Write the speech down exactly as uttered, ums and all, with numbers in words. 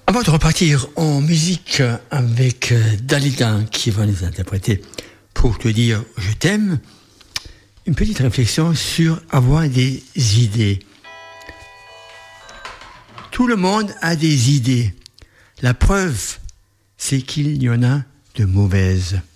Avant de repartir en musique avec Dalida qui va nous interpréter Pour te dire je t'aime, une petite réflexion sur avoir des idées. Tout le monde a des idées. La preuve, c'est qu'il y en a de mauvaises.